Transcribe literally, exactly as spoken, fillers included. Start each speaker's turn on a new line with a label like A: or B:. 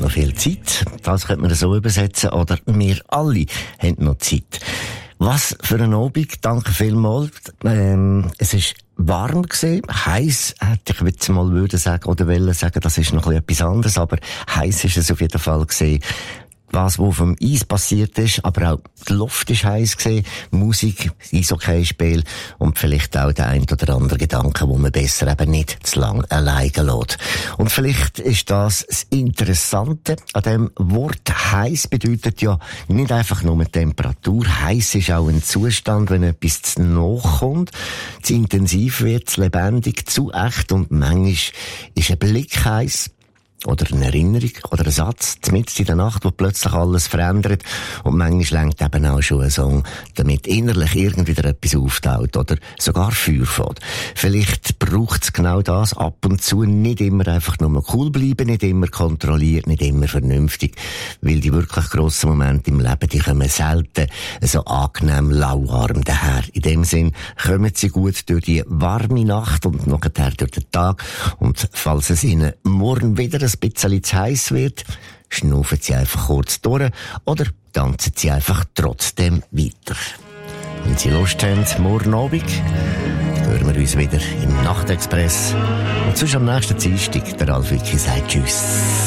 A: noch viel Zeit. Das könnte man so übersetzen. Oder wir alle haben noch Zeit. Was für ein Abend. Danke vielmals. Ähm, es ist warm gewesen. Heiß hätte ich jetzt mal würde sagen, oder wollen sagen, das ist noch etwas anderes. Aber heiß ist es auf jeden Fall gewesen. Was, was vom Eis passiert ist, aber auch die Luft ist heiß gewesen, Musik, Eishockeyspiel und vielleicht auch der ein oder andere Gedanke, wo man besser eben nicht zu lang alleine lässt. Und vielleicht ist das das Interessante an dem Wort. Heiß bedeutet ja nicht einfach nur Temperatur. Heiß ist auch ein Zustand, wenn etwas zu nahe kommt, zu intensiv wird, zu lebendig, zu echt und manchmal ist ein Blick heiß. Oder eine Erinnerung, oder ein Satz, mitten in der Nacht, wo plötzlich alles verändert. Und manchmal lenkt eben auch schon ein Song, damit innerlich irgendwie wieder etwas auftaucht, oder sogar Feuer fährt. Vielleicht braucht es genau das ab und zu, nicht immer einfach nur cool bleiben, nicht immer kontrolliert, nicht immer vernünftig. Weil die wirklich grossen Momente im Leben, die kommen selten so angenehm lauwarm daher. In dem Sinn kommen sie gut durch die warme Nacht und nachher durch den Tag. Und falls es ihnen morgen wieder ein bisschen zu heiß wird, schnaufen sie einfach kurz durch oder tanzen sie einfach trotzdem weiter. Wenn Sie Lust haben, morgen Abend, hören wir uns wieder im Nachtexpress. Und sonst am nächsten Dienstag, der Ralf Wicki sagt Tschüss.